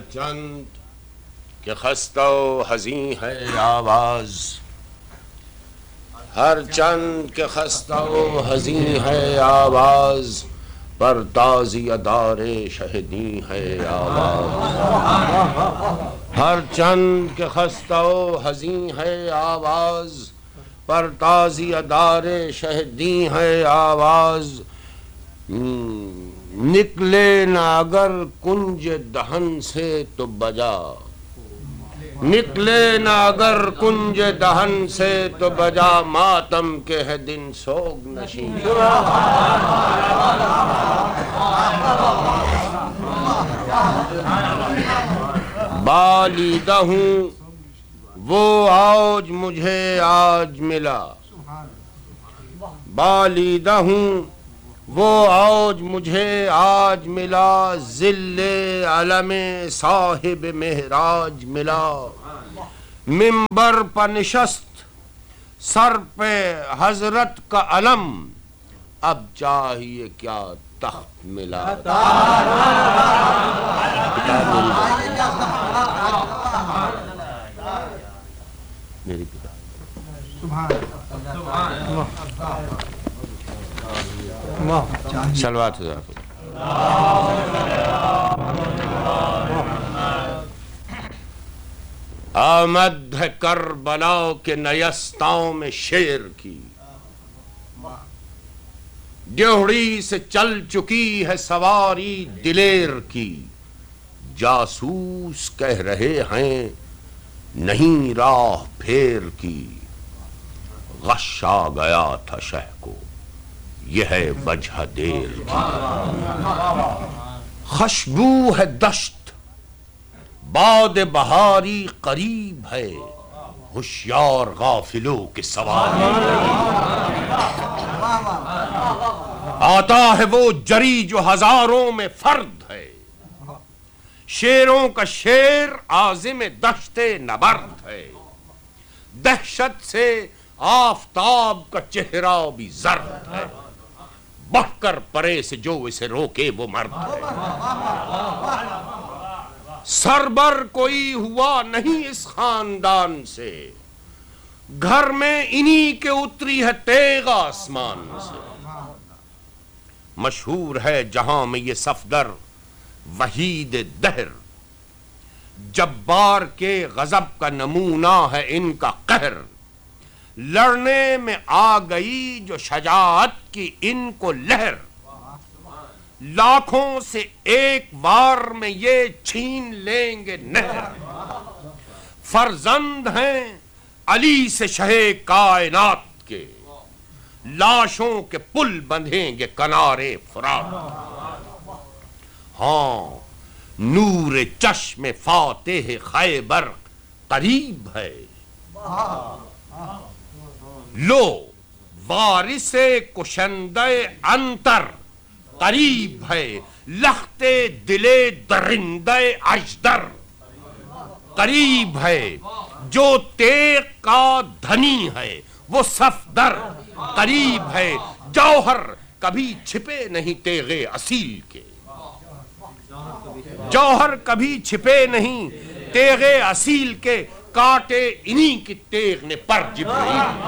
چند کہ خستہ و حزین ہے آواز، ہر چند کہ خستہ و حزین ہے آواز، پر تازی دار شہدی ہے آواز۔ ہر چند کہ خستہ و حزین ہے آواز، پر تازی دار شہدی ہے آواز۔ نکلے نہ اگر کنج دہن سے تو بجا، نکلے نہ اگر کنج دہن سے تو بجا، ماتم کے ہے دن سوگ نشین۔ بالیدہ ہوں وہ آج مجھے آج ملا، بالیدہ ہوں وہ آج مجھے آج ملا، ذل علم صاحب معراج ملا۔ منبر پر نشست سر پہ حضرت کا علم، اب چاہیے کیا تخت ملا۔ میری صلوات آمد ہے کربلا کے نیستاؤں میں شیر کی، ڈیوڑی سے چل چکی ہے سواری دلیر کی، جاسوس کہہ رہے ہیں نہیں راہ پھیر کی، غش آ گیا تھا شہ کو یہ ہے وجہ دیر کی، خوشبو ہے دشت باد بہاری قریب ہے، ہوشیار غافلوں کے سواری آتا ہے وہ جری جو ہزاروں میں فرد ہے، شیروں کا شیر عازم دشت نبرد ہے، دہشت سے آفتاب کا چہرہ بھی زرد ہے، بڑھ کر پرے سے جو اسے روکے وہ مرد ہے، سربر کوئی ہوا نہیں اس خاندان سے، گھر میں انہی کے اتری ہے تیغ آسمان سے، مشہور ہے جہاں میں یہ صفدر وحید دہر، جبار کے غضب کا نمونہ ہے ان کا قہر، لڑنے میں آ گئی جو شجاعت کی ان کو لہر، لاکھوں سے ایک بار میں یہ چھین لیں گے نہر، فرزند ہیں علی سے شہ کائنات کے، لاشوں کے پل بندھیں گے کنارے فرات، ہاں نور چشم فاتح خیبر قریب ہے، لو وارث کشندہ انتر قریب ہے، لخت دل درندہ اجدر قریب ہے، جو تیغ کا دھنی ہے وہ صفدر قریب ہے، جوہر کبھی چھپے نہیں تیغ اصیل کے، جوہر کبھی چھپے نہیں تیغ اصیل کے، کاٹے انہی کی تیغ نے پر جبریل۔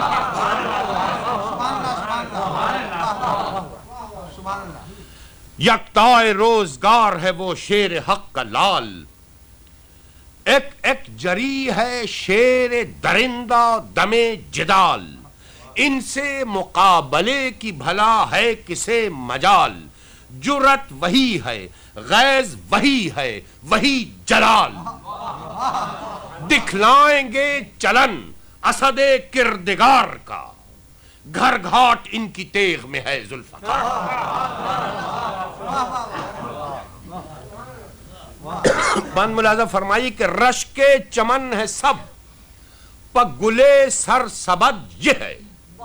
یکتائے روزگار ہے وہ شیر حق کا لال، ایک ایک جری ہے شیر درندہ دم جدال، ان سے مقابلے کی بھلا ہے کسے مجال، جرت وہی ہے غیظ وہی ہے وہی جلال، دکھلائیں گے چلن اسد کردگار کا، گھر گھاٹ ان کی تیغ میں ہے ذوالفقار۔ بند ملاحظہ فرمائی کہ رشک چمن ہے سب پا گلے سر سبد یہ ہے،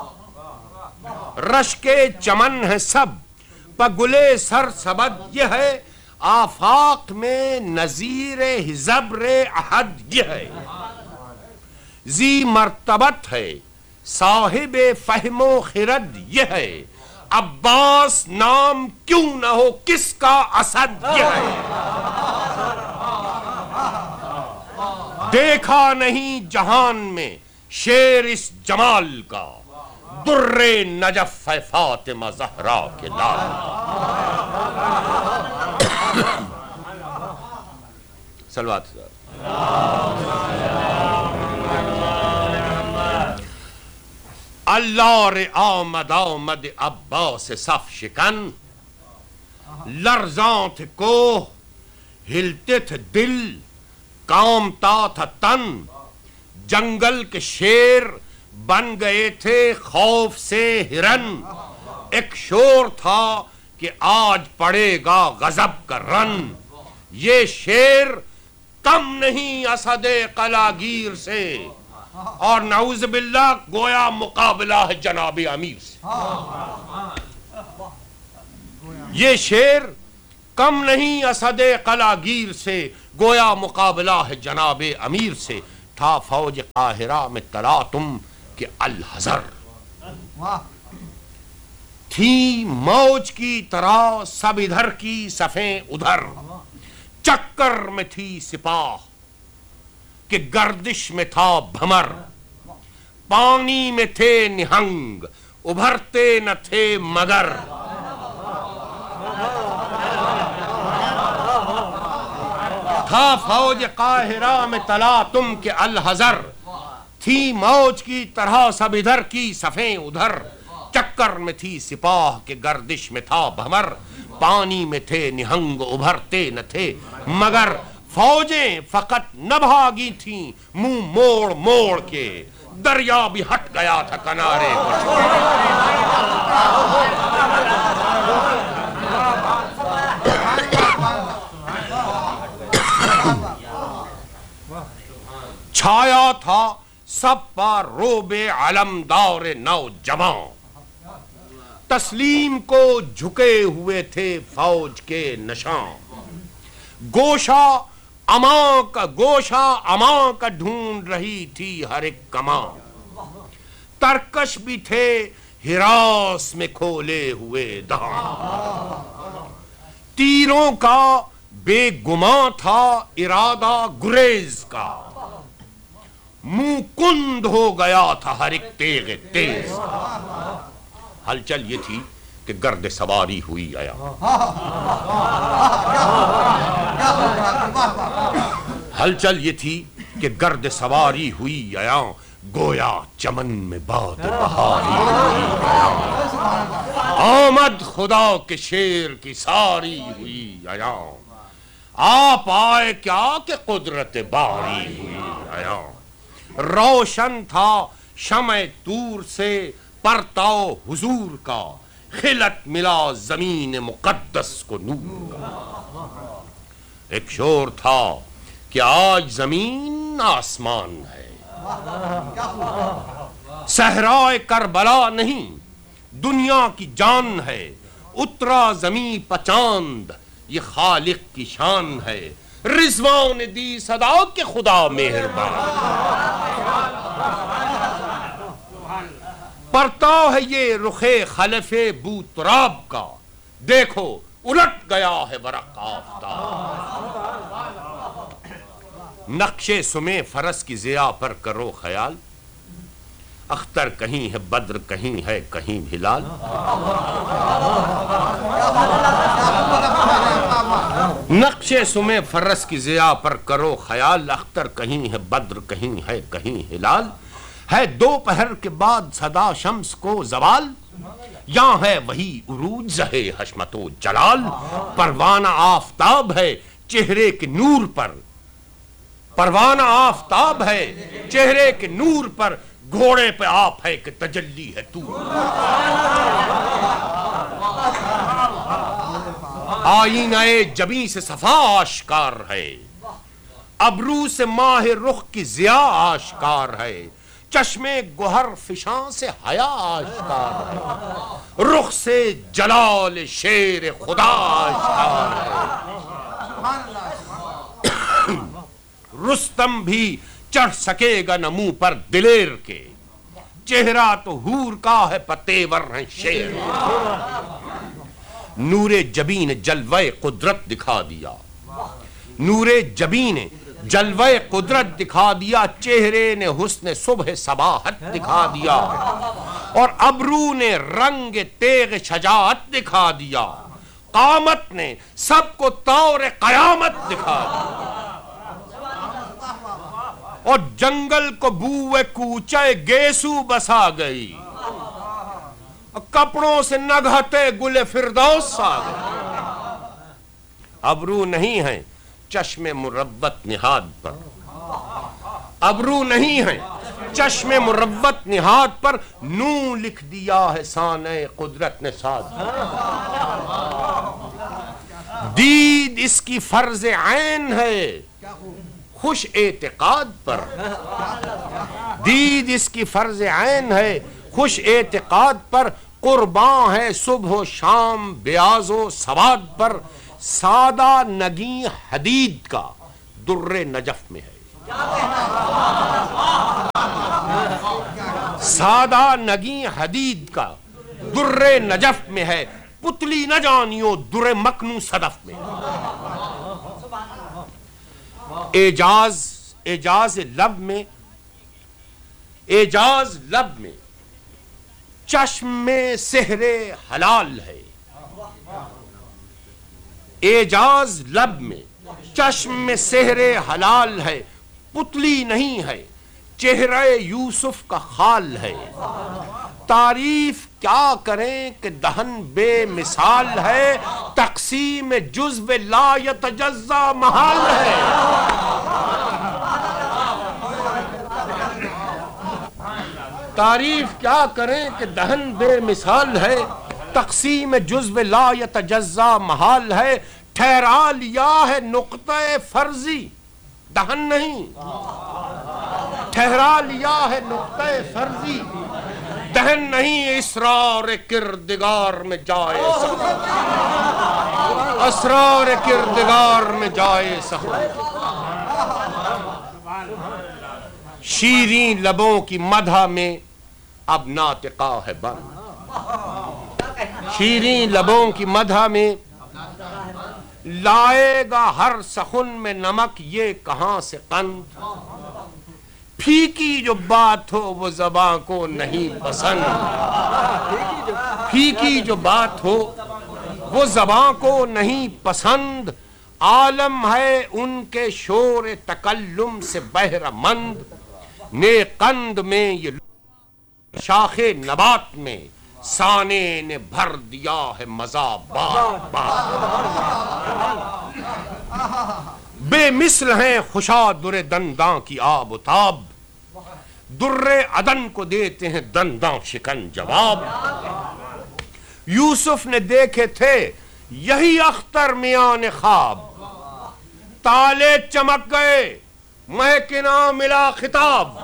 رشک چمن ہے سب پا گلے سر سبد یہ ہے، آفاق میں نظیر حزبر احد یہ ہے، ذی مرتبت ہے صاحب فہم و خرد یہ ہے، عباس نام کیوں نہ ہو کس کا اسد یہ ہے۔ دیکھا نہیں جہان میں شیر اس جمال کا، در نجف ہے فاطمہ زہرا کے لال صلوات اللہ رے آمد آمد عباس صف شکن، لرزاں تھے کوہ ہلتے تھے دل، کامتا تھا تن، جنگل کے شیر بن گئے تھے خوف سے ہرن، ایک شور تھا کہ آج پڑے گا غضب کا رن، یہ شیر کم نہیں اسد قلاگیر سے، اور نعوذ باللہ گویا مقابلہ ہے جناب امیر سے۔ یہ شیر کم نہیں اسد قلاگیر سے، گویا مقابلہ ہے جناب امیر سے، تھا فوج قاہرہ میں تلاطم کہ الحذر، تھی موج کی طرح سب ادھر کی صفیں ادھر، چکر میں تھی سپاہ کہ گردش میں تھا بھمر، پانی میں تھے نہنگ ابھرتے نہ تھے مگر، تھا فوج قاہرہ میں تلاطم کے الحذر، تھی موج کی طرح سب ادھر کی صفیں ادھر، چکر میں تھی سپاہ کے گردش میں تھا بھمر، پانی میں تھے نہنگ ابھرتے نہ تھے مگر، فوجیں فقط نہ بھاگی تھیں منہ موڑ موڑ کے، دریا بھی ہٹ گیا تھا کنارے چھایا تھا سب پر روب علمدار نوجوان، تسلیم کو جھکے ہوئے تھے فوج کے نشان، گوشہ امان کا ڈھونڈ رہی تھی ہر ایک کمان، ترکش بھی تھے ہراس میں کھولے ہوئے دہان، تیروں کا بے گماں تھا ارادہ گریز کا، منہ کند ہو گیا تھا ہر ایک تیغ تیز کا، ہلچل یہ تھی کہ گرد سواری ہوئی آیا، ہلچل یہ تھی کہ گرد سواری ہوئی آیا، گویا چمن میں باد بہاری ہوئی آیا، آمد خدا کے شیر کی ساری ہوئی آیا، آپ آئے کیا کہ قدرت باری ہوئی آیا، روشن تھا شمع طور سے پرتاؤ حضور کا، خلت ملا زمین مقدس کو نور کا، ایک شور تھا کہ آج زمین آسمان ہے، صحرائے کربلا نہیں دنیا کی جان ہے، اترا زمین پچاند یہ خالق کی شان ہے، رضوان دی صدا کہ خدا مہربان، پرتاؤ ہے یہ رخ خلف بوتراب کا، دیکھو الٹ گیا ہے ورق آفتاب، نقش سمے فرس کی ضیاء پر کرو خیال، اختر کہیں ہے بدر کہیں ہے کہیں ہلال، نقش سمے فرس کی ضیاء پر کرو خیال، اختر کہیں ہے بدر کہیں ہے کہیں ہلال، ہے دوپہر کے بعد صدا شمس کو زوال، یہاں ہے وہی عروج زہے حشمت و جلال، پروانہ آفتاب ہے چہرے کے نور پر، پروانہ آفتاب ہے چہرے کے نور پر، گھوڑے پہ آپ ہے کہ تجلی ہے تو، آئینہ جبیں سے صفا آشکار ہے، ابرو سے ماہ رخ کی ضیاء آشکار ہے، چشمے گوہر فشاں سے حیا آشکار ہے، رخ سے جلال شیر خدا آشکار ہے، رستم بھی چڑھ سکے گا نہ منہ پر دلیر کے، چہرہ تو حور کا ہے پتیور ہیں شیر، نور جبیں نے جلوہ قدرت دکھا دیا، نور جبیں نے جلوہ قدرت دکھا دیا، چہرے نے حسن صبح صباحت دکھا دیا، اور ابرو نے رنگ تیغ شجاعت دکھا دیا، قامت نے سب کو طور قیامت دکھا دیا، اور جنگل کو بوئے کوچے گیسو بسا گئی، کپڑوں سے نگہتے گل فردوس آ گئے۔ ابرو نہیں ہے چشم مربت نہاد پر، ابرو نہیں ہے چشم مربت نہاد پر، نوں لکھ دیا ہے سانع قدرت نے ساتھ۔ دید اس کی فرض عین ہے خوش اعتقاد پر، دید اس کی فرض عین ہے خوش اعتقاد پر، قرباں ہے صبح و شام بیاض و سواد پر، سادہ نگیں حدید کا در نجف میں ہے، سادہ نگیں حدید کا در نجف میں ہے، پتلی نہ جانیو در مکنوں صدف میں ہے۔ اعجاز لب میں چشم میں سحر حلال ہے، اعجاز لب میں چشم میں سحر حلال ہے، پتلی نہیں ہے چہرہ یوسف کا خال ہے، تعریف کیا کریں کہ دہن بے مثال ہے، تقسیم جزو لا یتجزا محال ہے۔ تعریف کیا کریں کہ دہن بے مثال ہے، تقسیم جزو لا یتجزا محال ہے، ٹھہرا لیا ہے نقطہ فرضی دہن نہیں، ٹھہرا لیا ہے نقطہ فرضی دہن نہیں، اسرار کردگار میں جائے سخن، اسرار کردگار میں جائے سخن۔ شیریں لبوں کی مدح میں اب ناطقہ ہے بند، شیریں لبوں کی مدح میں لائے گا ہر سخن میں نمک یہ کہاں سے قند، پھیکی جو بات ہو وہ زباں کو نہیں پسند، پھیکی جو بات ہو وہ زباں کو نہیں پسند، عالم ہے ان کے شور تکلم سے بہرہ مند، نے قند میں یہ شاخ نبات میں سانے نے بھر دیا ہے مزہ بات بات، بے مثل ہیں خوشا در دنداں کی آب و تاب، در عدن کو دیتے ہیں دنداں شکن جواب، یوسف نے دیکھے تھے یہی اختر میان خواب، تالے چمک گئے مہکنا ملا خطاب،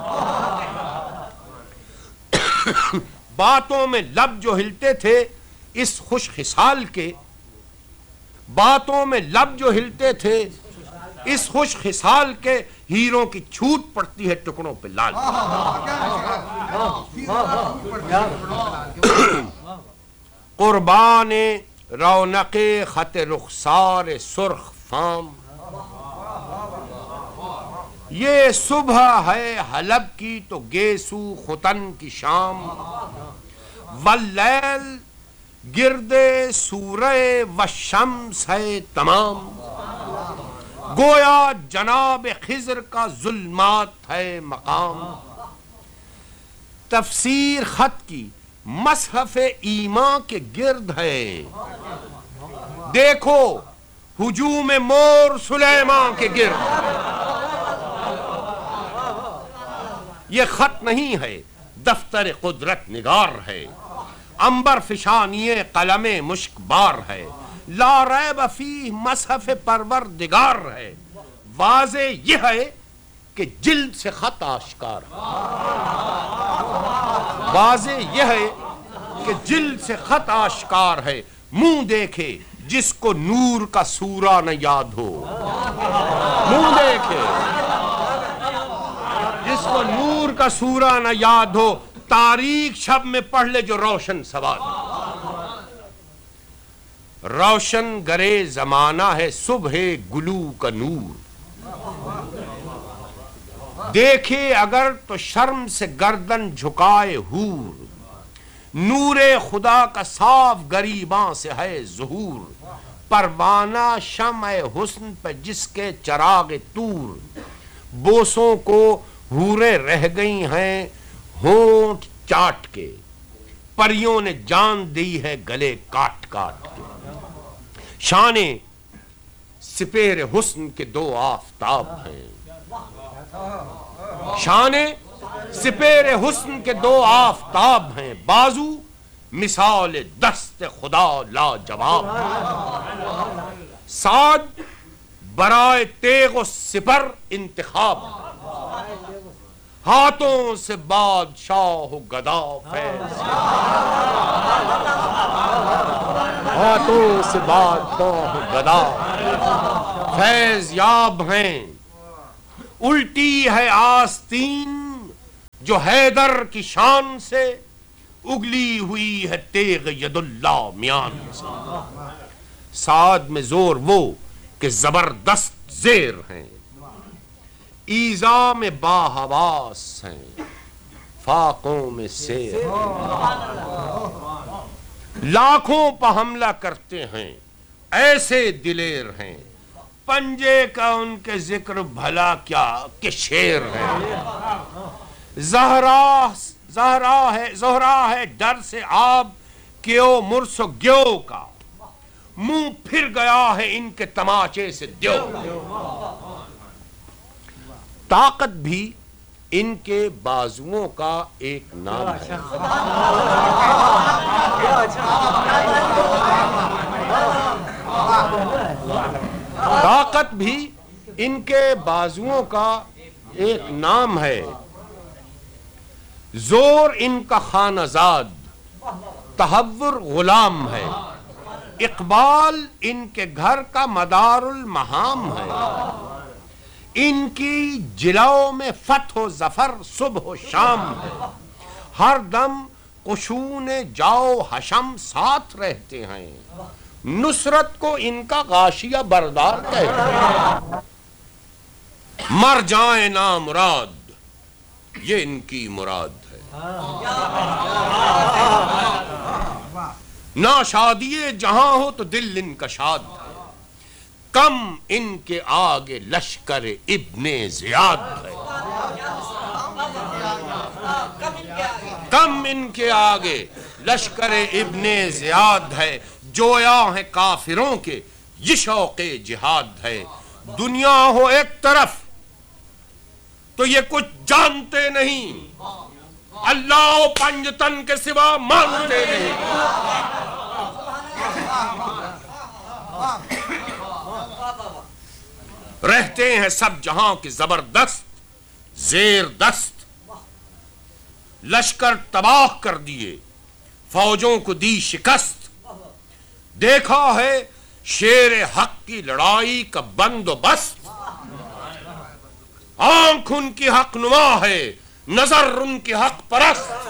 باتوں میں لب جو ہلتے تھے اس خوش خصال کے، باتوں میں لب جو ہلتے تھے اس خوش خصال کے، ہیروں کی چھوٹ پڑتی ہے ٹکڑوں پہ لال۔ قربان رونق خط رخسار سرخ فام، یہ صبح ہے حلب کی تو گیسو ختن کی شام، واللیل گرد سورہ والشمس ہے تمام، گویا جناب خضر کا ظلمات ہے مقام، تفسیر خط کی مصحف ایمان کے گرد ہے، دیکھو ہجوم مور سلیمان کے گرد، یہ خط نہیں ہے دفتر قدرت نگار ہے، عنبر فشانی قلم مشک بار ہے، لا ریب فیہ مصحف پروردگار ہے، واضح یہ ہے کہ جلد سے خط آشکار ہے، واضح یہ ہے کہ جلد سے خط آشکار ہے، منہ دیکھے جس کو نور کا سورہ نہ یاد ہو، منہ دیکھے جس کو نور کا سورہ نہ یاد ہو، تاریک شب میں پڑھ لے جو روشن سواد، روشن گرے زمانہ ہے صبح گلو کا نور، دیکھے اگر تو شرم سے گردن جھکائے حور، نور خدا کا صاف گریباں سے ہے ظہور، پروانہ شمع حسن پہ جس کے چراغ طور، بوسوں کو حوریں رہ گئی ہیں ہونٹ چاٹ کے، پریوں نے جان دی ہے گلے کاٹ کاٹ کے۔ شان سپہر حسن کے دو آفتاب ہیں، شان سپہر حسن کے دو آفتاب ہیں، بازو مثال دست خدا لاجواب، سعد برائے تیغ و سپر انتخاب، ہاتھوں سے بادشاہ و گدا فیض، ہاتھوں سے بادشاہ و گدا فیض یاب ہیں۔ الٹی ہے آستین جو حیدر کی شان سے، اگلی ہوئی ہے تیغ ید اللہ میان سے۔ سعد میں زور وہ کہ زبردست زیر ہیں، ایذا میں باحواس ہیں، فاقوں میں سیر لاکھوں پہ حملہ کرتے ہیں، ایسے دلیر ہیں، پنجے کا ان کے ذکر بھلا کیا کہ شیر ہے۔ زہرا ہے ڈر سے آب کیو مرس و گیو کا، منہ پھر گیا ہے ان کے تماچے سے دیو۔ طاقت بھی ان کے بازوؤں کا ایک نام ہے، طاقت بھی ان کے بازوؤں کا ایک نام ہے، زور ان کا خانہ زاد تہور غلام ہے، اقبال ان کے گھر کا مدار المہام ہے، ان کی جلوں میں فتح و ظفر صبح و شام ہے، ہر دم قشون جاؤ حشم ساتھ رہتے ہیں، نصرت کو ان کا غاشیہ بردار کہتے ہیں، مر جائیں نامراد یہ ان کی مراد ہے، نہ شادی جہاں ہو تو دل ان کا شاد ہے، کم ان کے آگے لشکر ابن زیاد ہے، کم ان کے آگے لشکر ابن زیاد ہے، جویا ہیں کافروں کے یہ شوق جہاد ہے، دنیا ہو ایک طرف تو یہ کچھ جانتے نہیں، اللہ و پنجتن کے سوا مانتے نہیں۔ رہتے ہیں سب جہاں کے زبردست زیر دست، لشکر تباہ کر دیے فوجوں کو دی شکست، دیکھا ہے شیر حق کی لڑائی کا بندوبست، آنکھ ان کی حق نما ہے نظر ان کی حق پرست،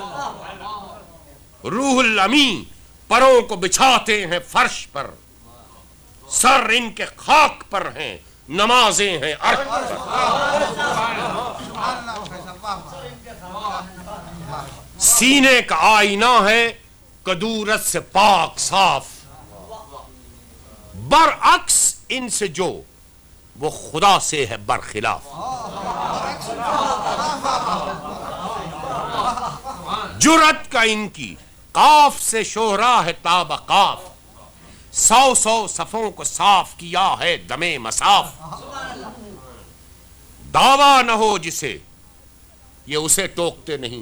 روح الامی پروں کو بچھاتے ہیں فرش پر، سر ان کے خاک پر ہیں نمازیں ہیں عرش پر، سینے کا آئینہ ہے کدورت سے پاک صاف، برعکس ان سے جو وہ خدا سے ہے برخلاف، جرأت کا ان کی قاف سے شہرا ہے تاب قاف، 100 صفوں کو صاف کیا ہے دم مصاف، دعویٰ نہ ہو جسے یہ اسے ٹوکتے نہیں،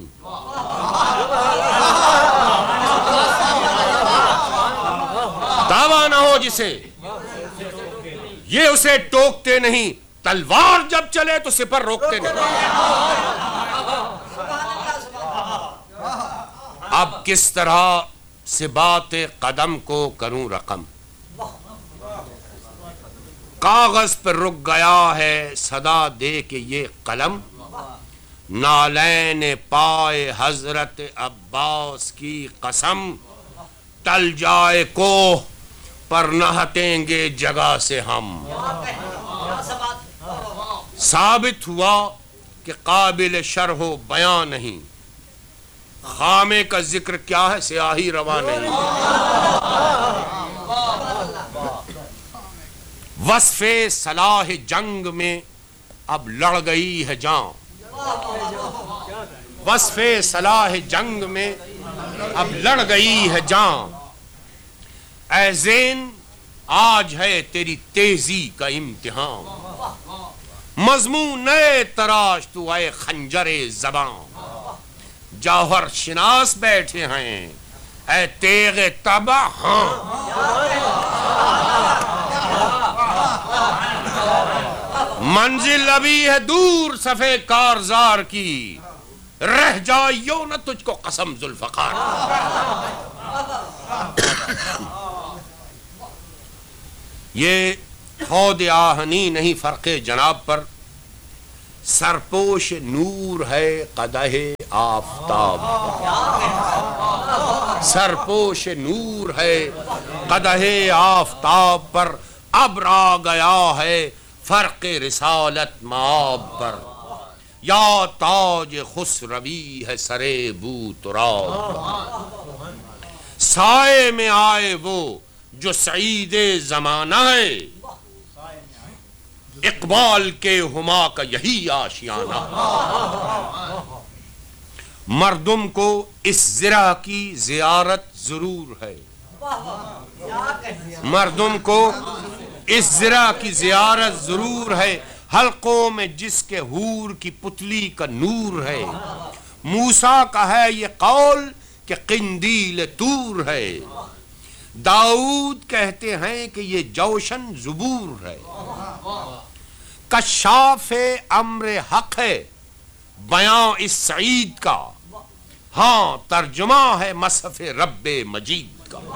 دعویٰ نہ ہو جسے یہ اسے ٹوکتے نہیں، تلوار جب چلے تو سپر روکتے نہیں۔ اب کس طرح سے بات قدم کو کروں رقم، کاغذ پر رک گیا ہے صدا دے کے یہ قلم، نالین پائے حضرت عباس کی قسم، ٹل جائے کوہ پر نہ ہٹیں گے جگہ سے ہم، ثابت ہوا کہ قابل شرح و بیاں نہیں، خامے کا ذکر کیا ہے سیاہی روا نہیں۔ وصف صلاح جنگ میں اب لڑ گئی ہے جان، وصف صلاح جنگ میں اب لڑ گئی ہے جان، اے زین آج ہے تیری تیزی کا امتحان، مضمون نئے تراش تو اے خنجر زبان، جوہر شناس بیٹھے ہیں اے تیغ تباہ ہاں، منزل ابھی ہے دور صفے کارزار کی، رہ جائیو نہ تجھ کو قسم ذوالفقار۔ یہ حوض آہنی نہیں فرق جناب پر، سرپوش نور ہے قدح آفتاب، سرپوش نور ہے قدح آفتاب پر، اب آ گیا ہے فرق رسالت مآب پر، یا تاج خسروی ہے سرے بو تراب، سائے میں آئے وہ جو سعید زمانہ ہے، اقبال کے ہما کا یہی آشیانہ، مردم کو اس زرہ کی زیارت ضرور ہے، مردم کو اس زرہ کی زیارت ضرور ہے، حلقوں میں جس کے حور کی پتلی کا نور ہے، موسیٰ کا ہے یہ قول کہ قندیل طور ہے، داؤد کہتے ہیں کہ یہ جوشن زبور ہے، کشاف امر حق ہے بیاں اس سعید کا، ہاں ترجمہ ہے مصحف رب مجید کا،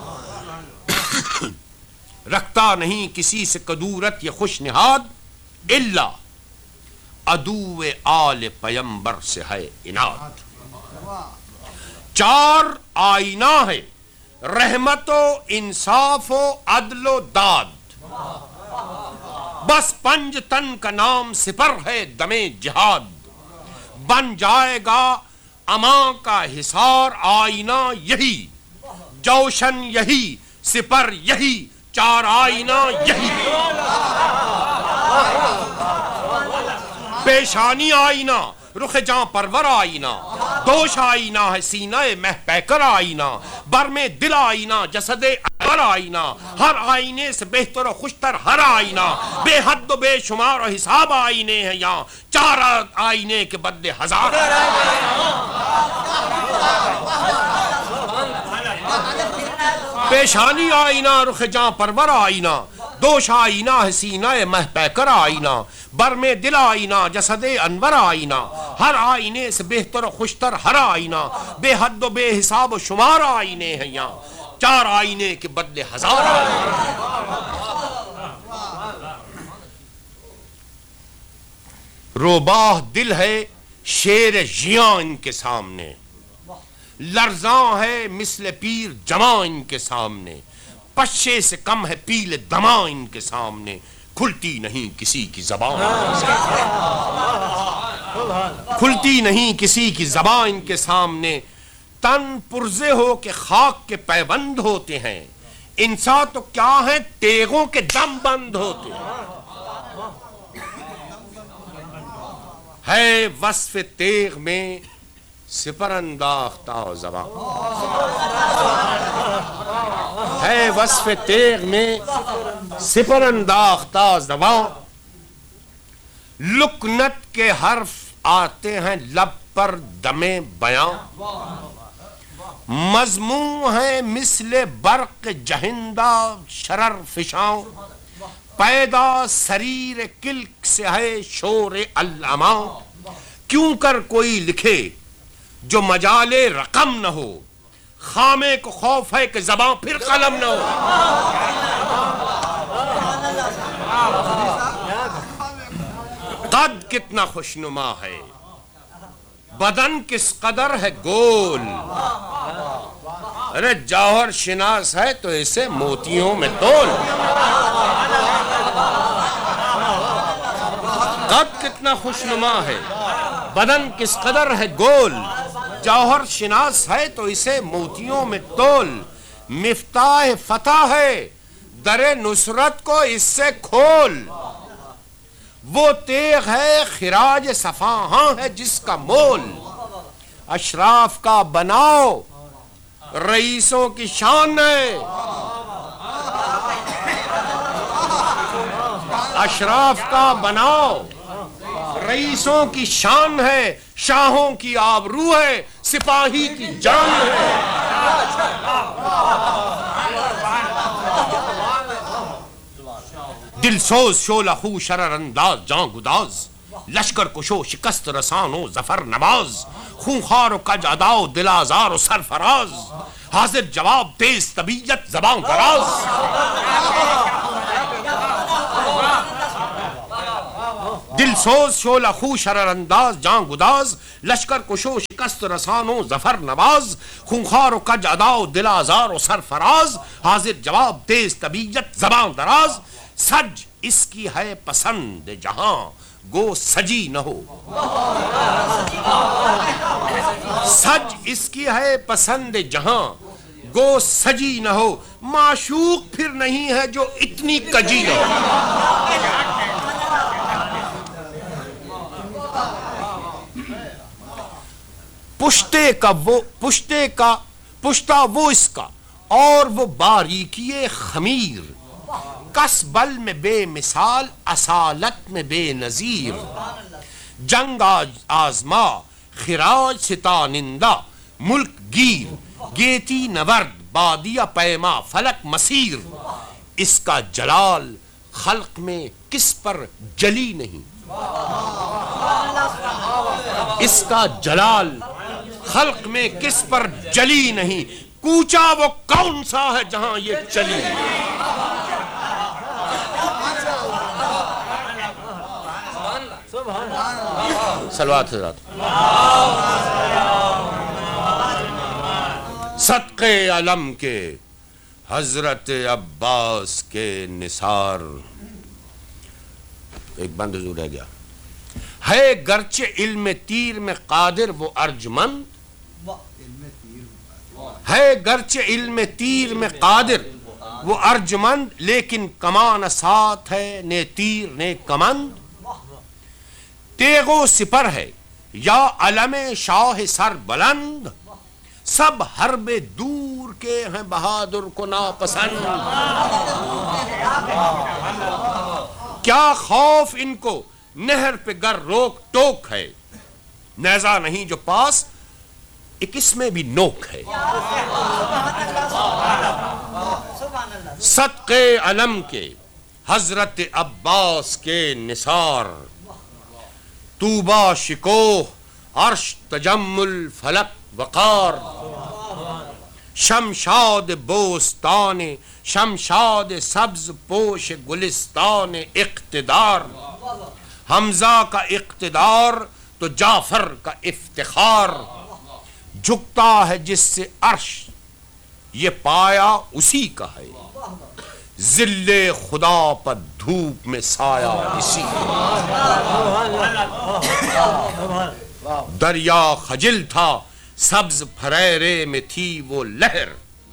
رکھتا نہیں کسی سے کدورت یہ خوش نہاد، الا عدو آل پیمبر سے ہے اناد، چار آئینہ ہے رحمت و انصاف و عدل و داد، بس پنج تن کا نام سپر ہے دم جہاد، بن جائے گا اماں کا حصار آئینہ یہی، جوشن یہی، سپر یہی، چار آئینہ یہی، پیشانی آئینہ رخ جاں پرور آئینہ، دوش آئینہ ہے سینہ مہ پیکر آئینہ، برم دل آئینہ جسد انور آئینہ، ہر آئینے سے بہتر و خوشتر ہر آئینہ، بے حد و بے شمار و حساب آئینے ہیں یہاں، چار آئینے کے بدلے ہزار، پیشانی آئینہ رخ جاں پرور آئینہ، دوش آئینہ ہے سینہ مہ پیکر آئینہ، برم دل آئینہ جسد انور آئینہ، ہر آئینے سے بہتر و خوشتر ہر آئینہ، بے حد و بے حساب و شمار آئینے ہیں یہاں، چار آئینے کے بدلے ہزار آئینے۔ روباہ دل ہے شیر ژیاں ان کے سامنے، لرزاں ہے مثل پیر جماں ان کے سامنے، پشے سے کم ہے پیل دماں ان کے سامنے، کھلتی نہیں کسی کی زبان، کھلتی نہیں کسی کی زبان ان کے سامنے، تن پرزے ہو کے خاک کے پیوند ہوتے ہیں، انسان تو کیا ہے تیغوں کے دم بند ہوتے ہیں، ہے وصف تیغ میں سپر انداختہ زبان، ہے وصف تیغ میں سپر انداختہ زبان، لکنت کے حرف آتے ہیں لب پر دم بیاں، مضمون ہے مثل برق جہندہ شرر فشاں، پیدا سریر کلک سے ہے شور العماں، کیوں کر کوئی لکھے جو مجال رقم نہ ہو، خامے کو خوف ہے کہ زباں پھر قلم نہ ہو، قد کتنا خوشنما ہے، بدن کس قدر ہے گول، ارے جوہر شناس ہے تو اسے موتیوں میں تول، قد کتنا خوشنما ہے بدن کس قدر ہے گول، جوہر شناس ہے تو اسے موتیوں میں تول، مفتاح فتح ہے در نصرت کو اس سے کھول، وہ تیغ ہے خراج صفاہاں ہے جس کا مول، اشراف کا بناؤ رئیسوں کی شان ہے، اشراف کا بناؤ رئیسوں کی شان ہے، شاہوں کی آبرو ہے، سپاہی کی جان ہے۔ دل سوز شعلہ خو شرر انداز جاں گداز، لشکر کشو شکست رسانو ظفر نواز، خونخوار و کج اداؤ دل آزار و سرفراز، حاضر جواب تیز طبیعت زبان دراز، دل سوز شعلہ خو شرر انداز جاں گداز، لشکر کشو شکست رسانو ظفر نواز، خونخوار و کج اداؤ دل آزار و سرفراز، حاضر جواب تیز طبیعت زبان دراز، سج اس کی ہے پسند جہاں گو سجی نہ ہو، سج اس کی ہے پسند جہاں گو سجی نہ ہو، معشوق پھر نہیں ہے جو اتنی کجی نہ ہو۔ پشتا وہ اس کا اور وہ باریکی خمیر، کس بل میں بے مثال اصالت میں بے نظیر، جنگ آزما خراج ستانندہ ملک گیر، گیتی نورد بادیہ پیما فلک مسیر، اس کا جلال خلق میں کس پر جلی نہیں، اس کا جلال خلق میں کس پر جلی نہیں، کوچا وہ کون سا ہے جہاں یہ چلی۔ صلوات حضرات۔ صدقے علم کے حضرت عباس کے نثار، ایک بند حضور رہ گیا، ہے گرچہ علم تیر میں قادر وہ ارجمند، ہے گرچہ علم تیر میں قادر وہ ارجمند، لیکن کمان ساتھ ہے نے تیر نے کمند، تیغ و سپر ہے یا علم شاہ سر بلند، سب حرب دور کے ہیں بہادر کو ناپسند، کیا خوف ان کو نہر پہ گر روک ٹوک ہے، نیزہ نہیں جو پاس ایک اس میں بھی نوک ہے، صدقے علم کے حضرت عباس کے نثار، طوبہ شکوہ عرش تجمل فلک وقار، شمشاد بوستان شمشاد سبز پوش گلستان اقتدار، حمزہ کا اقتدار تو جعفر کا افتخار، جھکتا ہے جس سے عرش یہ پایا اسی کا ہے، ذل خدا پر دھوپ میں سایہ اسی کا، دریا خجل تھا سبز پھریرے میں تھی وہ لہر،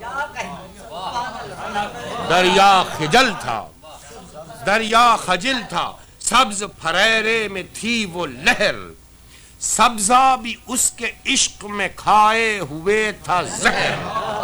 دریا خجل تھا سبز پھریرے میں تھی وہ لہر، سبزہ بھی اس کے عشق میں کھائے ہوئے تھا زہر،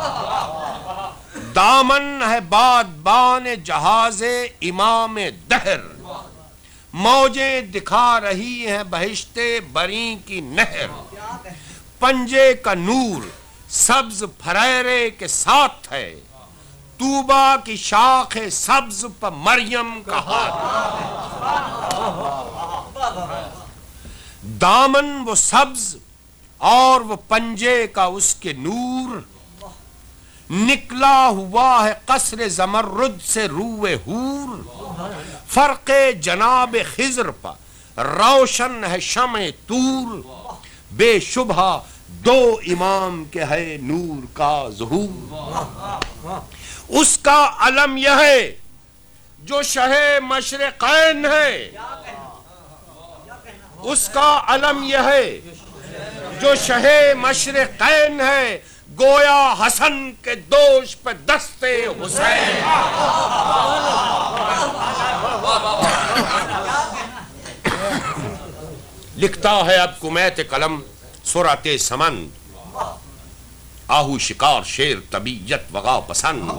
دامن ہے بادبان جہاز امام دہر، موجیں دکھا رہی ہیں بہشت بری کی نہر، پنجے کا نور سبز پھریرے کے ساتھ ہے، طوبہ کی شاخ سبز پر مریم کا ہاتھ، دامن وہ سبز اور وہ پنجے کا اس کے نور، نکلا ہوا ہے قصر زمرد سے روئے حور، فرق جناب خضر پر روشن ہے شمع طور، بے شبہ دو امام کے ہے نور کا ظہور، اس کا علم یہ ہے جو شہ مشرقین ہے، اس کا علم یہ ہے جو شہ مشرقین ہے، گویا حسن کے دوش پہ دستے حسین. لکھتا ہے اب کمیت قلم سرعت سمند، آہو شکار شیر طبیعت وغا پسند.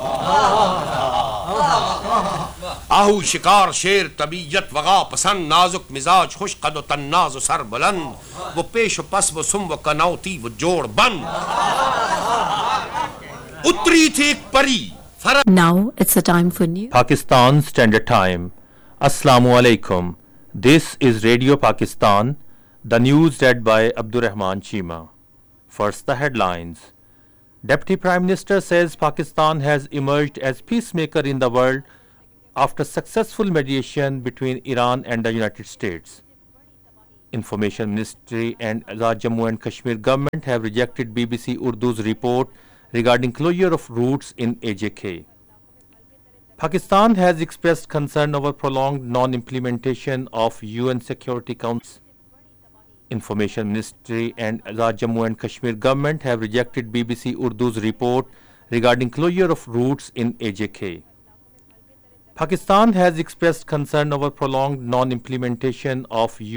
آہو شکار شیر طبیعت وغا پسند، نازک مزاج خوش قد و تناز و سر بلند، وہ پیش و پس و سم و کنوتی وہ جوڑ بند. اتری تھی ایک پری. Now it's the time for news. Pakistan Standard Time. Assalamu alaikum. This is Radio Pakistan. The news read by Abdurrahman Chima. First, the headlines. Deputy Prime Minister says Pakistan has emerged as peacemaker in the world after successful mediation between Iran and the United States. Information Ministry and the Jammu and Kashmir government have rejected BBC Urdu's report regarding closure of routes in AJK. Pakistan has expressed concern over prolonged non-implementation of UN Security Council. Information Ministry and the Jammu and Kashmir government have rejected BBC Urdu's report regarding closure of routes in AJK. Pakistan has expressed concern over prolonged non-implementation of